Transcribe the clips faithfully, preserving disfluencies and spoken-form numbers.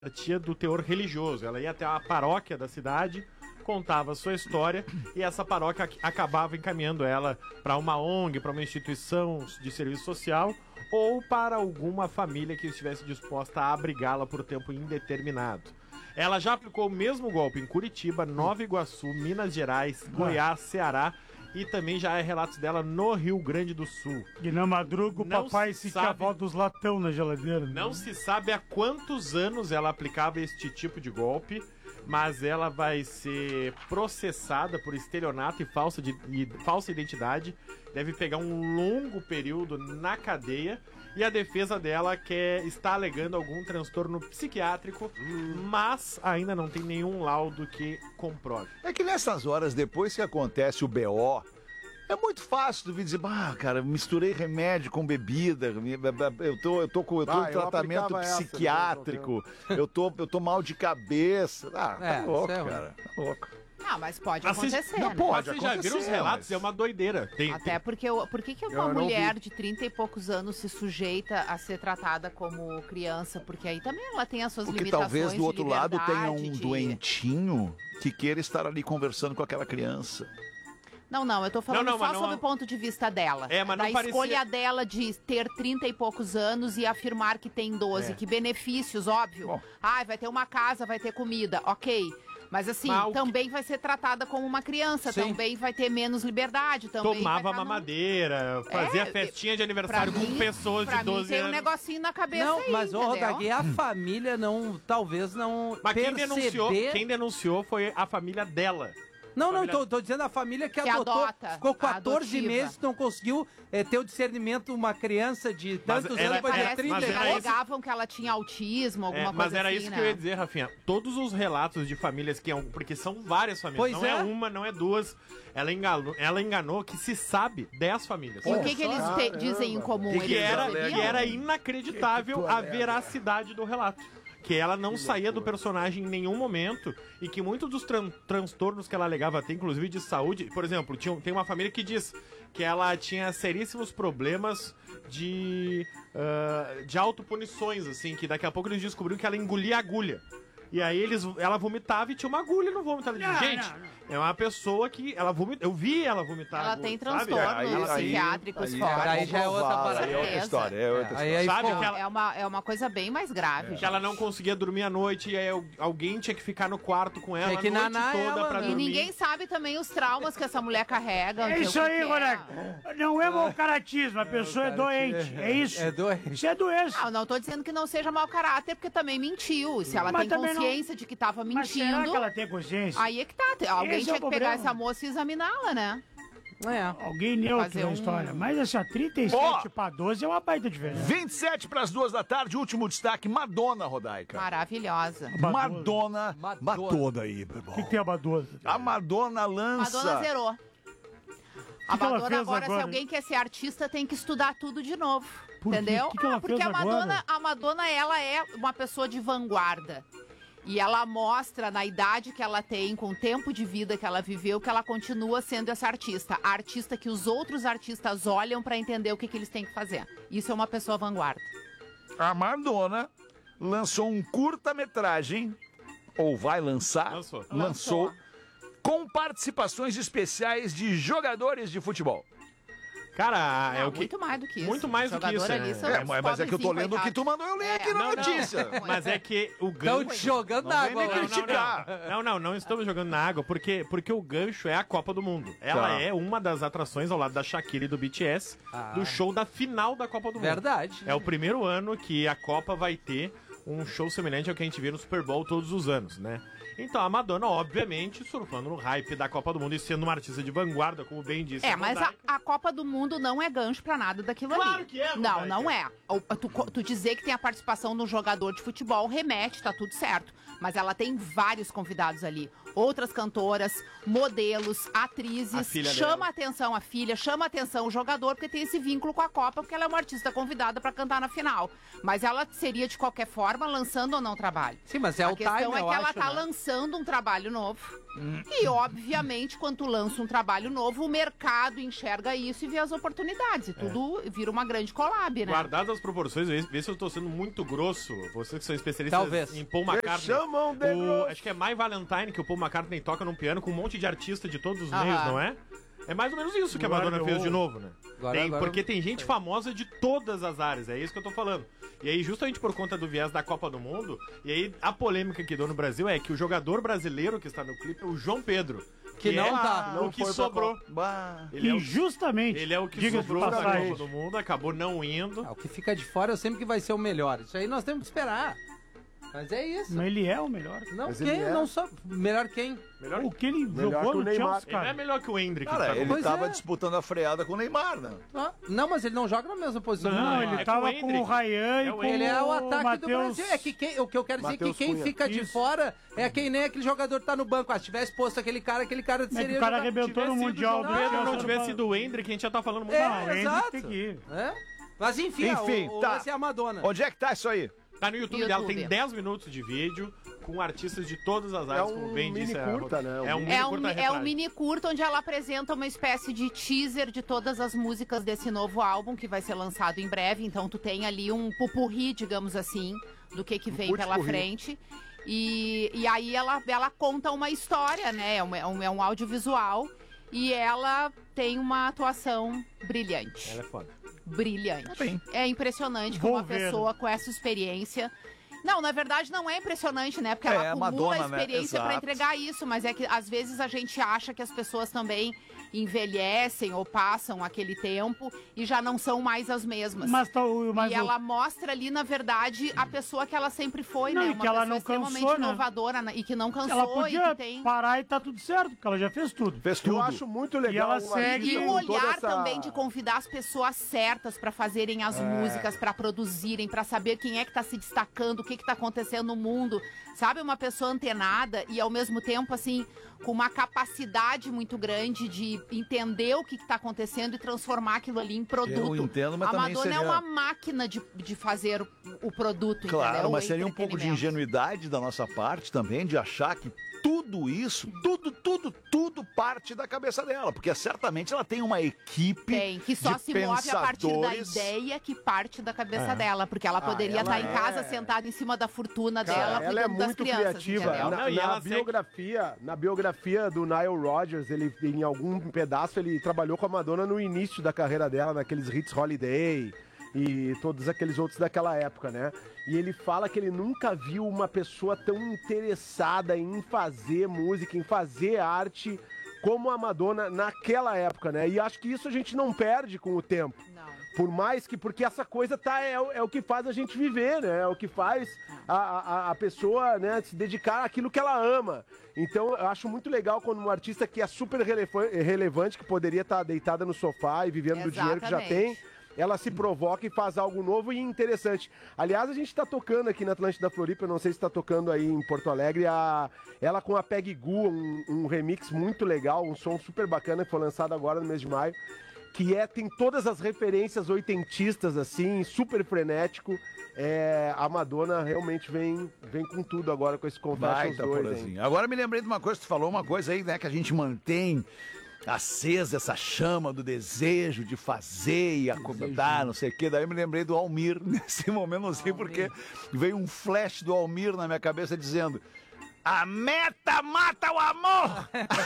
partia do teor religioso. Ela ia até a paróquia da cidade, contava a sua história e essa paróquia acabava encaminhando ela para uma O N G, para uma instituição de serviço social ou para alguma família que estivesse disposta a abrigá-la por tempo indeterminado. Ela já aplicou o mesmo golpe em Curitiba, Nova Iguaçu, Minas Gerais, Goiás, Ceará e também já há relatos dela no Rio Grande do Sul. E na madruga o não papai se cavava dos latão na geladeira. Não né? se sabe há quantos anos ela aplicava este tipo de golpe, mas ela vai ser processada por estelionato e falsa, de, e falsa identidade. Deve pegar um longo período na cadeia. E a defesa dela quer, está alegando algum transtorno psiquiátrico, hum. mas ainda não tem nenhum laudo que comprove. É que nessas horas, depois que acontece o B O, é muito fácil tu vir dizer, ah, cara, misturei remédio com bebida, eu tô, eu tô com eu tô ah, em tratamento psiquiátrico, essa, eu, tô, eu tô mal de cabeça. Ah, tá é, louco, é cara, tá louco. Não, mas pode acontecer, Assist... não, né? pode Vocês já viram os relatos? Mas... É uma doideira. Tem, Até tem... porque, eu, por que, que uma eu mulher de trinta e poucos anos se sujeita a ser tratada como criança? Porque aí também ela tem as suas porque limitações. Porque talvez do outro lado tenha um de... doentinho que queira estar ali conversando com aquela criança. Não, não, eu tô falando não, não, só não, sob o ponto de vista dela. É, mas da não parecia... escolha dela de ter trinta e poucos anos e afirmar que tem doze. É. Que benefícios, óbvio. Bom. Ai, vai ter uma casa, vai ter comida, ok. Mas assim, Mal... também vai ser tratada como uma criança, Sim. também vai ter menos liberdade. Também Tomava mamadeira, no... fazia é, festinha de aniversário com mim, pessoas de doze tem anos. um negocinho na cabeça Não, aí, mas, ô, Rodagui, a família não, talvez não Mas perceber... quem denunciou, quem denunciou foi a família dela. Não, não, tô, tô dizendo a família que, que adotou, adota, ficou quatorze meses, não conseguiu é, ter o discernimento, uma criança de tantos era, anos, era, trinta mas alegavam que ela tinha autismo, alguma é, coisa Mas era assim, isso né? que eu ia dizer, Rafinha. Todos os relatos de famílias que... Porque são várias famílias, pois não é. é uma, não é duas. Ela enganou, ela enganou que se sabe dez famílias. E o que, que eles te, dizem em comum? Que, era, que era inacreditável a veracidade do relato. Que ela não saía do personagem em nenhum momento e que muitos dos tran transtornos que ela alegava ter, inclusive de saúde, por exemplo, tinha, tem uma família que diz que ela tinha seríssimos problemas de, uh, de autopunições, assim, que daqui a pouco eles descobriram que ela engolia agulha. E aí eles, ela vomitava e tinha uma agulha no vômito. Ela disse, gente, não, não. é uma pessoa que ela vomita. Eu vi ela vomitar. Ela agulha, tem transtornos psiquiátricos fortes. Aí já é outra parada. Aí é outra história. É, outra aí, aí, história. Sabe que ela... é, uma, é uma coisa bem mais grave. É. Que ela não conseguia dormir à noite e aí alguém tinha que ficar no quarto com ela é que a noite naná toda ela, pra e dormir. E ninguém sabe também os traumas que essa mulher carrega. É isso aí, Roraco. É. Não é mau caratismo, a pessoa é, é doente. É isso. É doente. Isso é doença. Não, não tô dizendo que não seja mau caráter, porque também mentiu. Se ela Mas tem consciência não... de que tava mentindo. Mas será que ela tem consciência? Aí é que tá. Alguém Esse tinha é que pegar essa moça e examiná-la, né? É. Alguém neutro na um... história. Mas essa trinta e sete oh! para doze é uma baita diferença. vinte e sete para as duas da tarde, último destaque, Madonna, Rodaica. Maravilhosa. Madonna. Madonna. Madonna aí, meu irmão. O que, que tem a Madonna? A Madonna lança... Madonna zerou. A que Madonna que agora, agora, se alguém quer ser artista, tem que estudar tudo de novo. Por entendeu? Que que ela ah, porque fez a Madonna, agora? a Madonna, ela é uma pessoa de vanguarda. E ela mostra, na idade que ela tem, com o tempo de vida que ela viveu, que ela continua sendo essa artista. A artista que os outros artistas olham pra entender o que, que eles têm que fazer. Isso é uma pessoa vanguarda. A Madonna lançou um curta-metragem, ou vai lançar, lançou, lançou, lançou. com participações especiais de jogadores de futebol. Cara, não, é o que... Muito mais do que isso. Muito mais do que isso. Ali são é, mas é que eu tô lendo o que tu mandou eu ler é, aqui na não, notícia. Não, mas é que o gancho... Estão te jogando na água. Não, não, não, não, não, não estamos jogando na água, porque, porque o gancho é a Copa do Mundo. Ela tá. é uma das atrações ao lado da Shakira e do B T S, ah. do show da final da Copa do Mundo. Verdade. É o primeiro ano que a Copa vai ter um show semelhante ao que a gente vê no Super Bowl todos os anos, né? Então a Madonna, obviamente, surfando no hype da Copa do Mundo e sendo uma artista de vanguarda, como bem disse. É, mas a, a Copa do Mundo não é gancho pra nada daquilo claro ali. Que é, não, não é. Tu, tu dizer que tem a participação de um jogador de futebol remete, tá tudo certo. Mas ela tem vários convidados ali. Outras cantoras, modelos, atrizes. Chama dela. a atenção a filha, chama a atenção o jogador, porque tem esse vínculo com a Copa, porque ela é uma artista convidada pra cantar na final. Mas ela seria, de qualquer forma, plataforma lançando ou não trabalho. Sim, mas é a o time, questão é que eu ela acho, tá né? lançando um trabalho novo. Hum. E, obviamente, quando tu lança um trabalho novo, o mercado enxerga isso e vê as oportunidades. E tudo é. vira uma grande collab, né? Guardadas as proporções, vê se eu tô sendo muito grosso. Vocês que são especialistas Talvez. em Paul McCartney. Chamam de o, acho que é My Valentine, que o Paul McCartney toca num piano com um monte de artista de todos os Aham. meios, não é? É mais ou menos isso que a Madonna Agora fez eu- de novo, né? Agora- Tem- agora- porque tem gente famosa de todas as áreas, é isso que eu tô falando. E aí, justamente por conta do viés da Copa do Mundo, e aí a polêmica que deu no Brasil é que o jogador brasileiro que está no clipe é o João Pedro. Que não é tá. o Não que foi pra sobrou. Bah. Ele é, o, Injustamente. ele é o que diga-se de sobrou da passagem. Copa do Mundo, acabou não indo. Ah, o que fica de fora eu sempre que vai ser o melhor. Isso aí nós temos que esperar. Mas é isso. Mas ele é o melhor. Não, Mas quem? ele é. Não só. Melhor quem? Melhor O que ele Melhor jogou que o no Neymar. Chelsea, Ele não é cara. melhor que o Hendrick. Cara, que tá no- ele Pois tava é. disputando a freada com o Neymar, né? Ah, não, mas ele não joga na mesma posição. Não, Não, ele é que tava o com o Hendrick- Ryan e é o com Ele é o ataque Mateus... do Brasil. É que quem- o que eu quero dizer é que Mateus quem Cunha. fica de Isso. fora é quem nem aquele jogador que tá no banco. Ah, se tivesse posto aquele cara, aquele cara É que seria. o cara jogar- arrebentou no tivesse Mundial sido do o Pedro, Chelsea. não ano tivesse passado. sido o Hendrick, a gente já tá falando muito É, mal. Não, o Hendrick exato. tem que ir. É? Mas enfim, Enfim, o, o tá. lance é a Madonna. Onde é que tá isso aí? Tá no YouTube, YouTube. dela, tem dez minutos de vídeo com artistas de todas as áreas, um como bem mini disse a curta, Rô- né? É um mini É um, curta é um mini curto onde ela apresenta uma espécie de teaser de todas as músicas desse novo álbum que vai ser lançado em breve. Então tu tem ali um pupurri, digamos assim, do que que vem pela putz-purri. frente. E, e aí ela, ela conta uma história, né? É um, é um, é um audiovisual. E ela tem uma atuação brilhante. Ela é foda. Brilhante. É impressionante como Vou uma ver. pessoa com essa experiência... Não, na verdade não é impressionante, né? Porque ela É, a acumula Madonna, né? experiência pra Exato. entregar isso, mas é que às vezes a gente acha que as pessoas também envelhecem ou passam aquele tempo e já não são mais as mesmas. Mas, tá, o- mas e o- ela mostra ali, na verdade, a pessoa que ela sempre foi, Não, né? e Uma que ela pessoa não extremamente cansou, né? inovadora né? e que não cansou ela e podia que tem... parar e tá tudo certo, porque ela já fez tudo. Fez Eu tudo. acho muito E legal. ela uma segue- E artista o com toda olhar essa- também de convidar as pessoas certas pra fazerem as músicas, pra produzirem, pra saber quem é que tá se destacando, o que que tá acontecendo no mundo. Sabe, uma pessoa antenada e ao mesmo tempo, assim, com uma capacidade muito grande de entender o que que tá acontecendo e transformar aquilo ali em produto. Eu entendo, mas a também Madonna seria- é uma máquina de, de fazer o, o produto, Claro, entendeu? mas O seria um pouco de entretenimento. ingenuidade da nossa parte também, de achar que tudo isso, tudo, tudo, tudo parte da cabeça dela, porque certamente ela tem uma equipe Tem, que só de se move a partir da pensadores. ideia que parte da cabeça É. dela, porque ela poderia ela estar em é- casa sentada em cima da fortuna Cara, dela, ela é cuidando das muito crianças, criativa. entendeu? Na, Não, e na ela segue- biografia, na biografia do Nile Rodgers, ele em algum pedaço ele trabalhou com a Madonna no início da carreira dela, naqueles hits Holiday e todos aqueles outros daquela época, né? E ele fala que ele nunca viu uma pessoa tão interessada em fazer música, em fazer arte como a Madonna naquela época, né? E acho que isso a gente não perde com o tempo. Não. Por mais que, porque essa coisa tá, é, o- é o que faz a gente viver, né? É o que faz a, a, a pessoa, né, se dedicar àquilo que ela ama. Então, eu acho muito legal quando um artista que é super relevan- relevante, que poderia estar deitada no sofá e vivendo do dinheiro que já tem, Exatamente. ela se provoca e faz algo novo e interessante. Aliás, a gente tá tocando aqui na Atlântida Floripa, eu não sei se tá tocando aí em Porto Alegre, a, ela com a Peg Gu, um, um remix muito legal, um som super bacana que foi lançado agora no mês de maio, que é, tem todas as referências oitentistas, assim, super frenético. É, a Madonna realmente vem, vem com tudo agora com esse Confessions Baita, dois, hein? Porazinho. Agora me lembrei de uma coisa, tu falou uma coisa aí, né, que a gente mantém acesa essa chama do desejo de fazer e acomodar, não sei o quê. Daí eu me lembrei do Almir nesse momento, não sei porque veio um flash do Almir na minha cabeça dizendo: a meta mata o amor!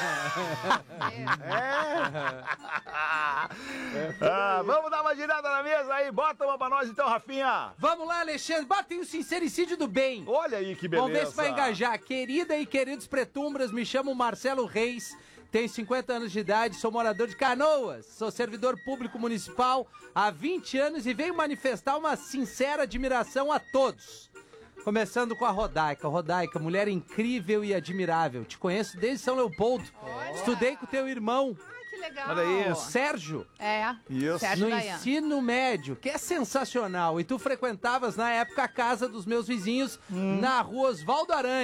Ah, vamos dar uma girada na mesa aí, bota uma pra nós então, Rafinha. Vamos lá, Alexandre. Batem o sincericídio do bem. Olha aí que beleza. Vamos ver se vai engajar. Querida e queridos pretumbras, me chamo Marcelo Reis, tenho cinquenta anos de idade, sou morador de Canoas, sou servidor público municipal há vinte anos e venho manifestar uma sincera admiração a todos. Começando com a Rodaica. Rodaica, mulher incrível e admirável. Te conheço desde São Leopoldo. Estudei com teu irmão, Ai, que legal. Olha isso. Sérgio, É, Isso. Sérgio no Dayan. ensino médio, que é sensacional. E tu frequentavas, na época, a casa dos meus vizinhos, na rua Osvaldo Aranha.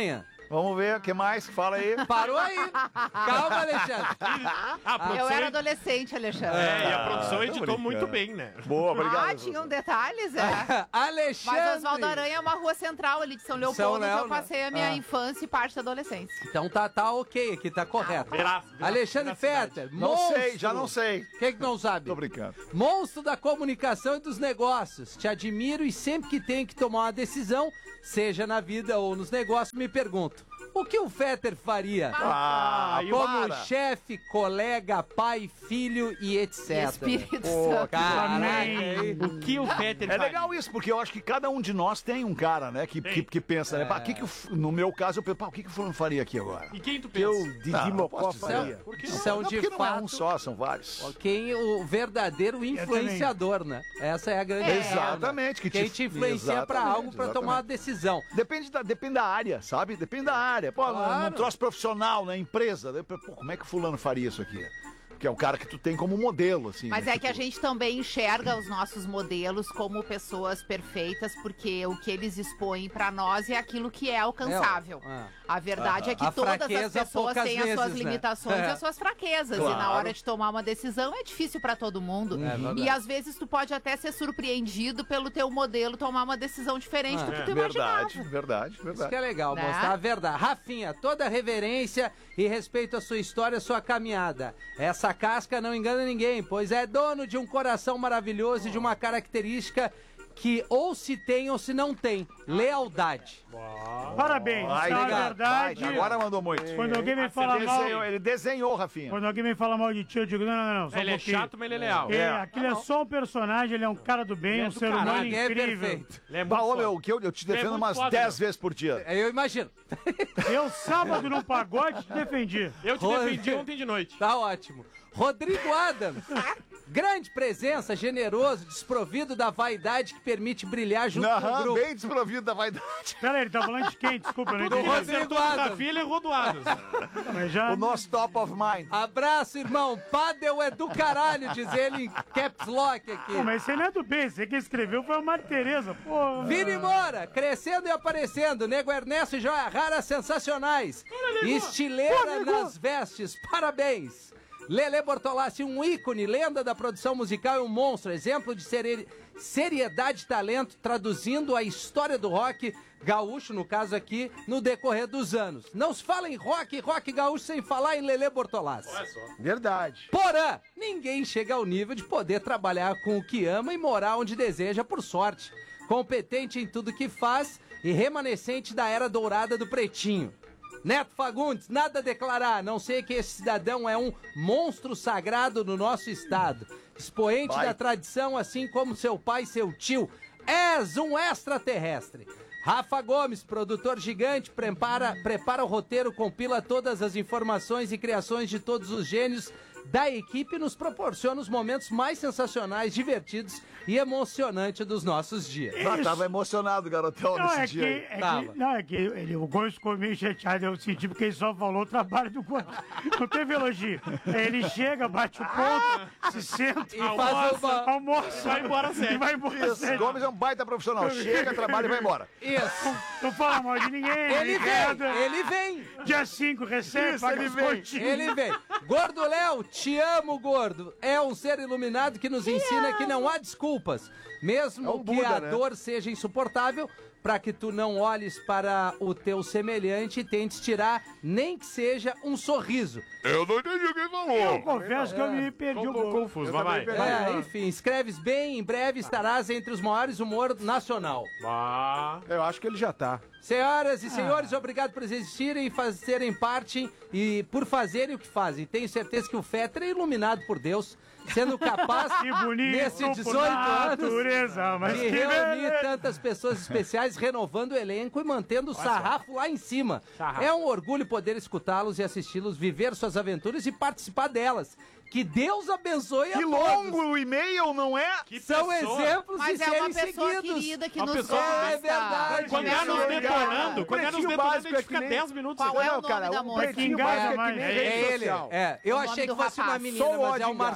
Vamos ver, o que mais? Fala aí. Parou aí. Calma, Alexandre. A produção Eu era ed- adolescente, Alexandre. É, e a Ah, produção tô editou brincando. muito bem, né? Boa, obrigado. Ah, tinham detalhes, é. Alexandre. Mas Oswaldo Aranha é uma rua central ali de São Leopoldo, São onde Léo, eu passei a minha ah. infância e parte da adolescência. Então tá, tá ok aqui, tá correto. Verá- verá- Alexandre veracidade. Fetter, Não monstro. sei, já não sei. Quem que não sabe? Tô brincando. Monstro da comunicação e dos negócios. Te admiro e sempre que tenho que tomar uma decisão, seja na vida ou nos negócios, me pergunto: o que o Fetter faria? Ah, aí Como para. chefe, colega, pai, filho e E etcétera. Espírito Pô, Santo. Caraca, hein? O que o Fetter É faria? legal isso, porque eu acho que cada um de nós tem um cara, né, que, que, que pensa, né, pá, que que o f- no meu caso, eu penso, pá, o que que o fulano faria aqui agora? E quem tu Que eu, pensa? Didi Ah, não Mocó, posso dizer. faria. Por que São Não, de porque não é fato um só, são vários. quem o verdadeiro influenciador, né? Essa é a grande É. questão, Exatamente, né? que te- Quem te influencia pra exatamente, algo pra tomar uma exatamente. decisão. Depende da, depende da área, sabe? Depende da área. Pô, Claro. num troço profissional, na empresa, daí, pô, como é que o fulano faria isso aqui? Que é o cara que tu tem como modelo, assim. Mas né? é que a Tipo, gente também enxerga os nossos modelos como pessoas perfeitas, porque o que eles expõem pra nós é aquilo que é alcançável. É, ó. A verdade é que A todas as fraqueza, pessoas poucas têm as suas vezes, né? limitações É. e as suas fraquezas. E na Claro. hora de tomar uma decisão é difícil pra todo mundo. É verdade. E às vezes tu pode até ser surpreendido pelo teu modelo tomar uma decisão diferente Ah, do que tu Verdade, imaginava. verdade, Isso verdade. que é legal, Né? mostrar a verdade. Rafinha, toda reverência e respeito à sua história, à sua caminhada. Essa casca não engana ninguém, pois é dono de um coração maravilhoso e de uma característica que ou se tem ou se não tem: lealdade. Parabéns, Ai, isso é uma legal. verdade. Vai, agora mandou muito. Quando alguém me Ah, fala você mal, Desenhou, ele desenhou, Rafinha. quando alguém me fala mal de ti, eu digo, não, não, não, só um Ele é pouquinho. chato, mas ele é leal. Porque aquilo é só um personagem, ele é um cara do bem, Ele é um do ser humano caralho, Ninguém é incrível. perfeito. Ele é muito Bah, ô, foda. meu, que eu, eu te Ele é defendo muito umas foda, dez meu. vezes por dia. Eu imagino. Eu, sábado, no pagode, te defendi. Eu te Roda- defendi ontem de noite. Tá ótimo. Rodrigo Adams. Grande presença, generoso, desprovido da vaidade que permite brilhar junto com o Aham, grupo. bem desprovido da vaidade. Pera aí, ele tá falando de quem? Desculpa, eu não Do entendi. Rodrigo Acertou do Adams. Rafinha, ele errou do Adams. Mas já... O nosso top of mind. Abraço, irmão. Padel é do caralho, diz ele em caps lock aqui. Pô, mas esse aí não é do bem, esse aí que escreveu foi a Mari Tereza, pô. Vini Moura, crescendo e aparecendo. Nego Ernesto e Joia Rara, sensacionais. Estileira nas vestes, parabéns. Lele Bortolassi, um ícone, lenda da produção musical e um monstro, exemplo de seri- seriedade e talento, traduzindo a história do rock gaúcho, no caso aqui, no decorrer dos anos. Não se fala em rock, rock gaúcho, sem falar em Lele Bortolassi. Verdade. Porém, ninguém chega ao nível de poder trabalhar com o que ama e morar onde deseja por sorte. Competente em tudo que faz e remanescente da era dourada do Pretinho. Neto Fagundes, nada a declarar, a não sei que esse cidadão é um monstro sagrado no nosso estado. Expoente Vai. da tradição, assim como seu pai e seu tio. És um extraterrestre. Rafa Gomes, produtor gigante, prepara, prepara o roteiro, compila todas as informações e criações de todos os gênios da equipe e nos proporciona os momentos mais sensacionais, divertidos e emocionantes dos nossos dias. Ah, tava emocionado, garotão, Não, nesse é que, dia aí. é Tava. que, não, é que ele, o Gomes ficou meio chateado, eu senti porque ele só falou o trabalho do Gomes. Não teve elogio. Aí ele chega, bate o ponto, se senta, E faz uma- almoça, Vai embora e cedo. vai embora Isso, cedo. Gomes é um baita profissional. Chega, trabalha e vai embora. Isso. Não fala mal de ninguém. Ele Ricardo, vem, ele vem, Dia cinco, recebe, Isso, paga ele os vem. continhos. ele vem. Gordo Léo, te amo, gordo. É um ser iluminado que nos ensina que não há desculpas. Mesmo É um que Buda, a né? dor seja insuportável, para que tu não olhes para o teu semelhante e tentes tirar nem que seja um sorriso. Eu não entendi o que ele Eu falou. confesso que eu me perdi um Ficou pouco. confuso, mas vai. É, enfim, escreves bem, em breve estarás entre os maiores humor nacional. Ah, Eu acho que ele já tá. Senhoras e senhores, obrigado por existirem e fazerem parte e por fazerem o que fazem. Tenho certeza que o Fetter é iluminado por Deus, sendo capaz, Que bonito, nesse por dezoito anos, natureza, mas de que reunir beleza. tantas pessoas especiais, renovando o elenco e mantendo o sarrafo lá em cima. Sarrafo. É um orgulho poder escutá-los e assisti-los viver suas aventuras e participar delas. Que Deus abençoe a Que todos. longo o e-mail, não é? que São pessoa. exemplos Mas de é uma serem pessoa seguidos. querida que Uma nos pessoa- gosta. É verdade. Quando é nos Pretinho detonando, quando é nos Pretinho detonando, básico ele é fica que nem- dez minutos. Qual aqui. é o nome da o moça? pretinho Que engaja básico é que mais. nem É rede ele. social. É, eu O nome achei que do fosse uma rapaz. menina, Só o mas é ódio o engaja. Marcelo O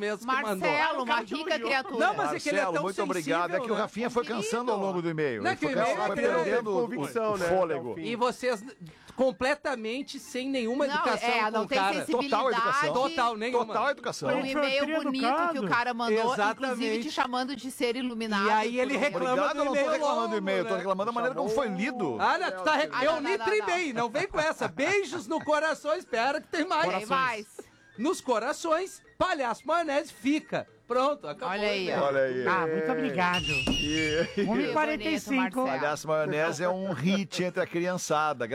mesmo que mandou. Marcelo, uma rica criatura. Não, mas é que ele é Marcelo, tão muito sensível, obrigado. É que o né? Rafinha foi cansando ao longo do e-mail. Não, Ele que o foi, e-mail foi é grande, perdendo o- convicção, o né, fôlego. até o fim. E vocês completamente sem nenhuma Não, educação é, com não o tem cara. Total educação. sensibilidade. Total, nenhuma. Total educação. Um Ele foi e-mail tri bonito educado. que o cara mandou, Exatamente. inclusive te chamando de ser iluminado. E aí ele por um- reclama Obrigado, do eu não tô e-mail reclamando do longo, e-mail, eu tô né? reclamando da maneira como foi lido. Ah, não, tu tá re... Ah, Eu não, não, li não, trimei, não. vem com essa. Beijos no coração, espera que tem mais. Tem mais. Nos corações, palhaço maionese fica. Pronto, acabou. Olha aí, ó. Olha aí. Ah, muito obrigado. E... um e Que quarenta e bonito, cinco. Marcelo. Palhaço Maionese é um hit entre a criançada.